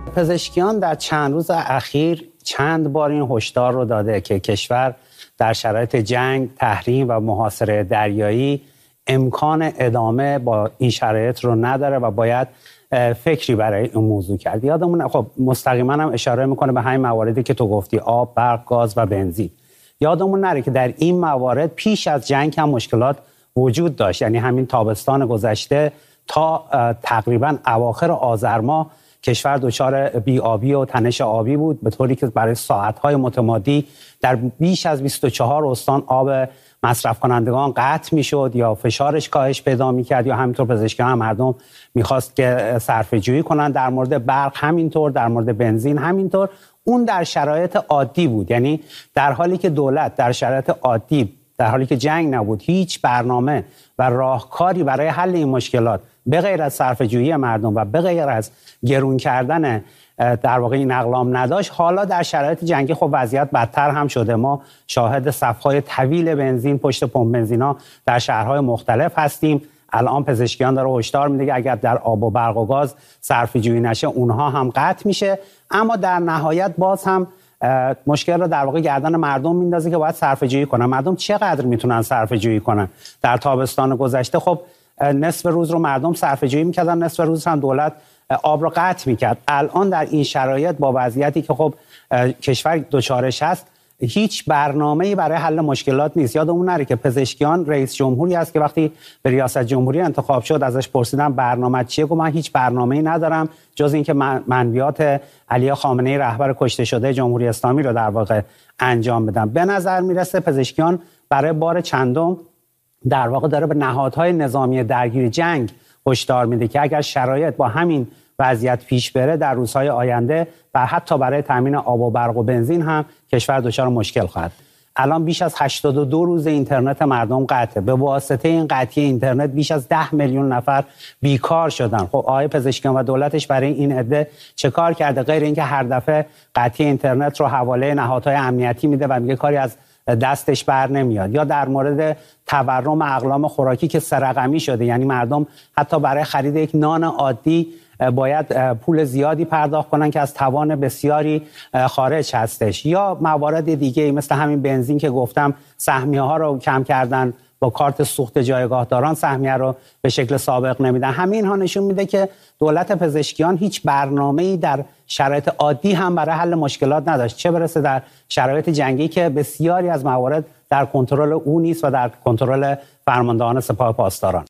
پزشکیان در چند روز اخیر چند بار این هشدار رو داده که کشور در شرایط جنگ، تحریم و محاصره دریایی امکان ادامه با این شرایط رو نداره و باید فکری برای این موضوع کرد. یادمون خب مستقیما هم اشاره میکنه به همین مواردی که تو گفتی، آب، برق، گاز و بنزین. یادمون نره که در این موارد پیش از جنگ هم مشکلات وجود داشت. یعنی همین تابستان گذشته تا تقریبا اواخر آذر ماه کشور دچار بی‌آبی و تنش آبی بود، به طوری که برای ساعت‌های متمادی در بیش از 24 استان آب مصرف کنندگان قطع میشد یا فشارش کاهش پیدا میکرد، یا همینطور پزشکان هم مردم میخواست که صرفه جویی کنن. در مورد برق همینطور، در مورد بنزین همینطور. اون در شرایط عادی بود، یعنی در حالی که دولت در شرایط عادی، در حالی که جنگ نبود، هیچ برنامه و راهکاری برای حل این مشکلات به غیر از صرفه جویی مردم و به غیر از گرون کردن در واقع این اقلام نداشت. حالا در شرایط جنگی خب وضعیت بدتر هم شده. ما شاهد صف‌های طویل بنزین پشت پمپ بنزینا در شهرهای مختلف هستیم. الان پزشکیان داره هشدار میده که اگر در آب و برق و گاز صرفه جویی نشه اونها هم قطع میشه. اما در نهایت باز هم مشکل رو در واقع گردن مردم میندازه که باید صرفه جویی کنن. مردم چقدر میتونن صرفه جویی کنن؟ در تابستان گذشته خب نصف روز رو مردم صرفه جویی میکردن، نصف روز هم دولت آب رو قطع میکرد. الان در این شرایط با وضعیتی که خب کشور دچارش هست، هیچ برنامه‌ای برای حل مشکلات نیست. یادمون نره که پزشکیان رئیس جمهوری است که وقتی به ریاست جمهوری انتخاب شد ازش پرسیدن برنامه چیه، گفت من هیچ برنامه‌ای ندارم جز اینکه منویات علی خامنه‌ای رهبر کشته شده جمهوری اسلامی رو در واقع انجام بدم. به نظر میرسه پزشکیان برای بار چندم در واقع داره به نهادهای نظامی درگیر جنگ هشدار میده که اگر شرایط با همین وضعیت پیش بره در روزهای آینده و حتی برای تامین آب و برق و بنزین هم کشور دچار مشکل خواهد. الان بیش از 82 روز اینترنت مردم قطعه. به واسطه این قطعی اینترنت بیش از 10 میلیون نفر بیکار شدن. خب آقای پزشکیان و دولتش برای این عده چه کار کرده غیر اینکه هر دفعه قطعی اینترنت رو حواله نهادهای امنیتی میده و میگه کاری از دستش بر نمیاد؟ یا در مورد تورم اقلام خوراکی که سه‌رقمی شده، یعنی مردم حتی برای خرید یک نان عادی باید پول زیادی پرداخت کنن که از توان بسیاری خارج هستش. یا موارد دیگه مثل همین بنزین که گفتم سهمیه ها رو کم کردن، با کارت سوخت جایگاهداران سهمیه رو به شکل سابق نمیدن. همین ها نشون میده که دولت پزشکیان هیچ برنامه‌ای در شرایط عادی هم برای حل مشکلات نداشت، چه برسه در شرایط جنگی که بسیاری از موارد در کنترل او نیست و در کنترل فرماندهان سپاه پاسداران.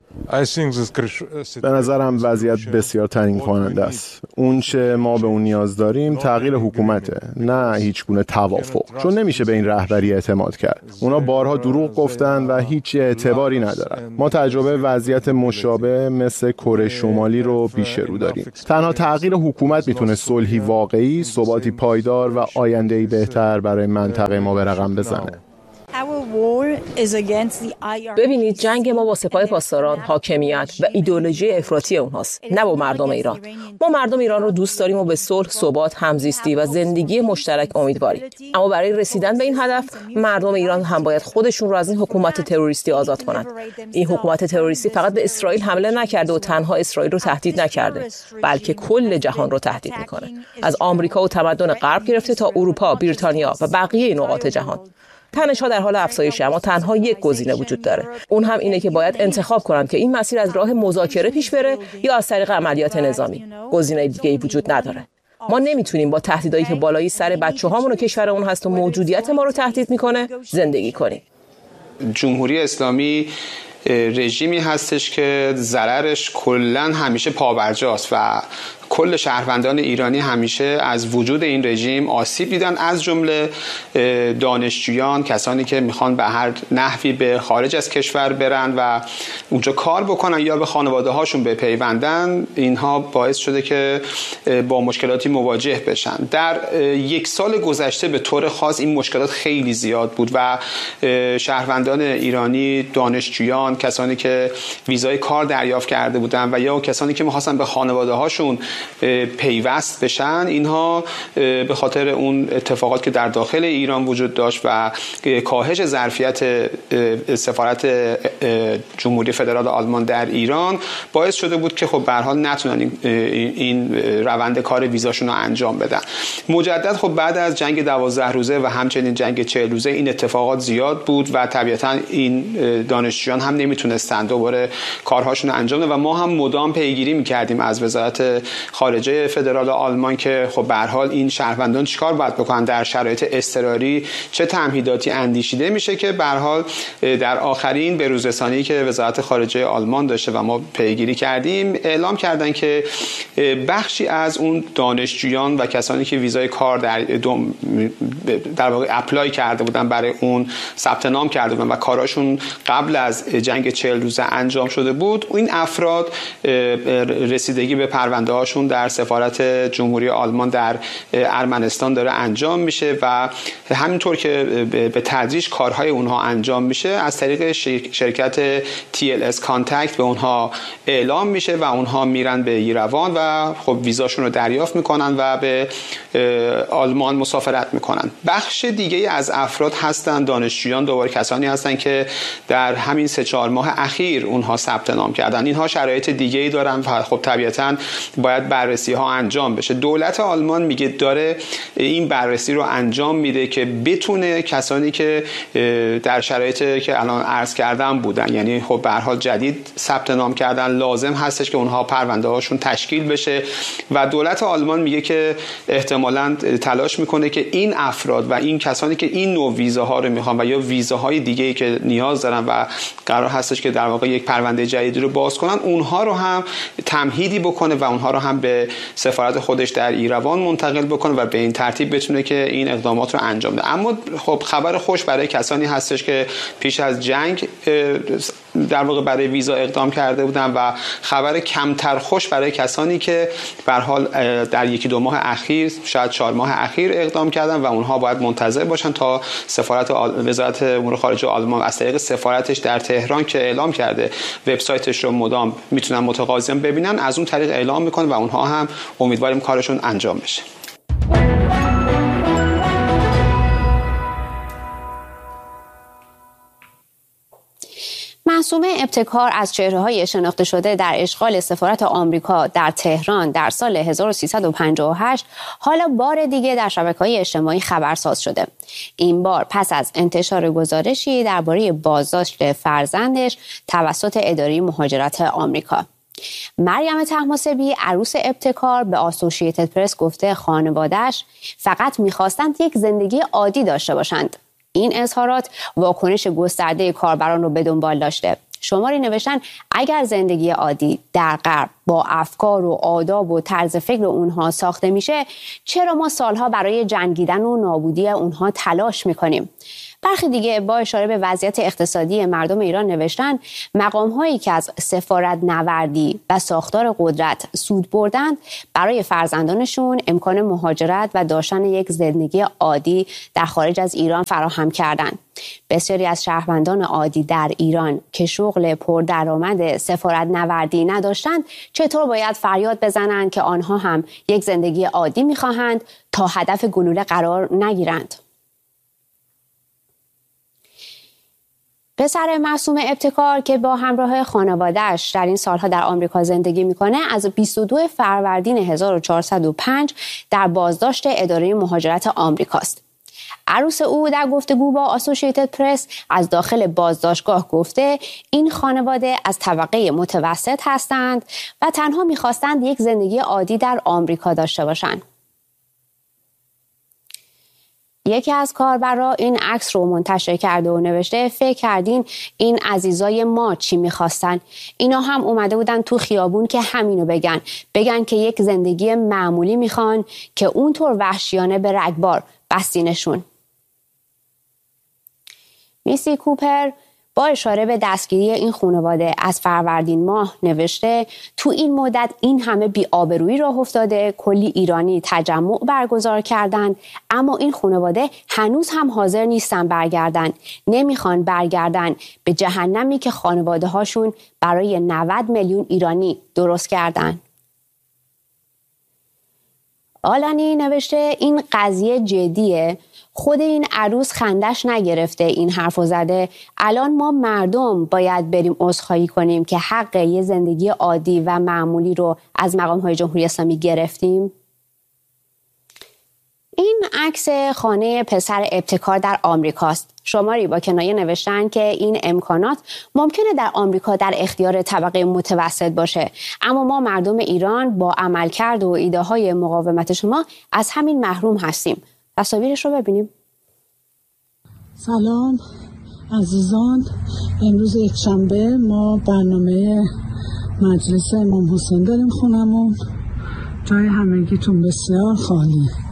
به نظرم وضعیت بسیار تعیین کننده است. اون چه ما به اون نیاز داریم تغییر حکومته، نه هیچ گونه توافق. چون نمیشه به این رهبری اعتماد کرد. اونا بارها دروغ گفتن و هیچ اعتباری ندارن. ما تجربه وضعیت مشابه مثل کره شمالی رو پیش رو داریم. تنها تغییر حکومت میتونه صلحی واقعی، ثباتی پایدار و آینده‌ای بهتر برای منطقه ما به رقم بزنه. ببینید، جنگ ما با سپاه پاسداران، حاکمیت و ایدئولوژی افراطی اونهاست، نه با مردم ایران. ما مردم ایران رو دوست داریم و به صلح، ثبات، همزیستی و زندگی مشترک امیدواریم. اما برای رسیدن به این هدف، مردم ایران هم باید خودشون رو از این حکومت تروریستی آزاد کنند. این حکومت تروریستی فقط به اسرائیل حمله نکرده و تنها اسرائیل رو تهدید نکرده، بلکه کل جهان رو تهدید میکنه. از آمریکا و تمدن غرب گرفته تا اروپا، بریتانیا و بقیه نقاط جهان. تنش‌ها در حال افزایشه، اما تنها یک گزینه وجود داره. اون هم اینه که باید انتخاب کنند که این مسیر از راه مذاکره پیش بره یا از طریق عملیات نظامی. گزینه دیگه‌ای وجود نداره. ما نمیتونیم با تهدیدایی که بالای سر بچه‌هامون و کشورمون هست و موجودیت ما رو تهدید میکنه زندگی کنیم. جمهوری اسلامی رژیمی هستش که ضررش کلاً همیشه پابرجاست و کل شهروندان ایرانی همیشه از وجود این رژیم آسیب دیدن، از جمله دانشجویان، کسانی که میخوان به هر نحوی به خارج از کشور برن و اونجا کار بکنن یا به خانواده هاشون بپیوندن. اینها باعث شده که با مشکلاتی مواجه بشن. در یک سال گذشته به طور خاص این مشکلات خیلی زیاد بود و شهروندان ایرانی، دانشجویان، کسانی که ویزای کار دریافت کرده بودن و یا کسانی که میخواستن به خانواده هاشون پیوست بشن. اینها به خاطر اون اتفاقات که در داخل ایران وجود داشت و کاهش ظرفیت سفارت جمهوری فدرال آلمان در ایران باعث شده بود که خب به هر حال نتونن این روند کار ویزاشون رو انجام بدن. مجدد خب بعد از جنگ 12 روزه و همچنین جنگ 40 روزه این اتفاقات زیاد بود و طبیعتاً این دانشجویان هم نمیتونستن دوباره کارهاشون رو انجام بدن و ما هم مدام پیگیری میکردیم از وزارت خارجه فدرال آلمان که خب به هر حال این شهروندان چیکار باید بکنن در شرایط اضطراری، چه تمهیداتی اندیشیده میشه که به هر حال در آخرین بروزرسانی که وزارت خارجه آلمان داشته و ما پیگیری کردیم اعلام کردن که بخشی از اون دانشجویان و کسانی که ویزای کار در واقع اپلای کرده بودن برای اون ثبت نام کرده بودن و کاراشون قبل از جنگ 40 روزه انجام شده بود، این افراد رسیدگی به پرونده هاشون در سفارت جمهوری آلمان در ارمنستان داره انجام میشه و همینطور که به تدریج کارهای اونها انجام میشه از طریق شرکت TLS کانتکت به اونها اعلام میشه و اونها میرن به ایروان و خب ویزاشون رو دریافت میکنن و به آلمان مسافرت میکنن. بخش دیگه از افراد هستن دانشجویان، دوباره کسانی هستن که در همین 3-4 ماه اخیر اونها ثبت نام کردن. اینها شرایط دیگه‌ای دارن و خب طبیعتاً باید بررسی ها انجام بشه. دولت آلمان میگه داره این بررسی رو انجام میده که بتونه کسانی که در شرایطی که الان عرض کردم بودن، یعنی خب به هر حال جدید ثبت نام کردن، لازم هستش که اونها پرونده هاشون تشکیل بشه و دولت آلمان میگه که احتمالاً تلاش میکنه که این افراد و این کسانی که این نوع ویزاها رو میخوان و یا ویزاهای دیگه‌ای که نیاز دارن و قرار هستش که در واقع یک پرونده جدیدی رو باز کنن، اونها رو هم تمهیدی بکنه و اونها رو هم به سفارت خودش در ایروان منتقل بکنه و به این ترتیب بتونه که این اقدامات رو انجام بده. اما خب خبر خوش برای کسانی هستش که پیش از جنگ در واقع برای ویزا اقدام کرده بودن و خبر کمتر خوش برای کسانی که به هر حال در 1-2 ماه اخیر، شاید 4 ماه اخیر اقدام کردن و اونها باید منتظر باشن تا سفارت وزارت امور خارجه آلمان از طریق سفارتش در تهران که اعلام کرده وبسایتش رو مدام میتونن متقاضیان ببینن، از اون طریق اعلام میکنه و اونها هم امیدواریم کارشون انجام بشه. معصومه ابتکار از چهره‌های شناخته شده در اشغال سفارت آمریکا در تهران در سال 1358 حالا بار دیگه در شبکه‌های اجتماعی خبرساز شده. این بار پس از انتشار گزارشی درباره بازداشت فرزندش توسط اداره مهاجرت آمریکا. مریم طهماسبی عروس ابتکار به اسوسییتد پرس گفته خانواده‌اش فقط می‌خواستند یک زندگی عادی داشته باشند. این اظهارات واکنش گسترده کاربران رو به دنبال داشته. شماری نوشتن اگر زندگی عادی در غرب با افکار و آداب و طرز فکر اونها ساخته میشه، چرا ما سالها برای جنگیدن و نابودی اونها تلاش میکنیم؟ برخی دیگه با اشاره به وضعیت اقتصادی مردم ایران نوشتن مقام‌هایی که از سفارت نوردی و ساختار قدرت سود بردند برای فرزندانشون امکان مهاجرت و داشتن یک زندگی عادی در خارج از ایران فراهم کردند. بسیاری از شهروندان عادی در ایران که شغل پردرآمد سفارت نوردی نداشتند چطور باید فریاد بزنند که آنها هم یک زندگی عادی می‌خواهند تا هدف گلوله قرار نگیرند؟ پسر معصومه ابتکار که با همراه خانواده‌اش در این سالها در آمریکا زندگی میکنه از 22 فروردین 1405 در بازداشت اداره مهاجرت آمریکاست. عروس او در گفتگو با اسوسییتد پرس از داخل بازداشتگاه گفته این خانواده از طبقه متوسط هستند و تنها میخواستند یک زندگی عادی در آمریکا داشته باشند. یکی از کاربرا این عکس رو منتشر کرده و نوشته فکر کردین این عزیزای ما چی میخواستن؟ اینا هم اومده بودن تو خیابون که همینو بگن که یک زندگی معمولی میخوان که اونطور وحشیانه به رگبار بستینشون. میسی کوپر با اشاره به دستگیری این خانواده از فروردین ماه نوشته تو این مدت این همه بی‌آبرویی راه افتاده، کلی ایرانی تجمع برگزار کردن، اما این خانواده هنوز هم حاضر نیستن برگردن، نمیخوان برگردن به جهنمی که خانواده هاشون برای 90 میلیون ایرانی درست کردن. آلانی نوشته این قضیه جدیه، خود این عروس خندش نگرفته این حرفو زده، الان ما مردم باید بریم عذرخواهی کنیم که حق یه زندگی عادی و معمولی رو از مقام‌های جمهوری اسلامی گرفتیم. این عکس خانه پسر ابتکار در آمریکاست. شماری با کنایه نوشتن که این امکانات ممکنه در آمریکا در اختیار طبقه متوسط باشه، اما ما مردم ایران با عملکرد و ایده های مقاومت شما از همین محروم هستیم. تصاویرش رو ببینیم. سلام عزیزان، امروز یکشنبه ما برنامه مجلس امام حسین داریم خونمون، جای همگیتون بسیار خالی.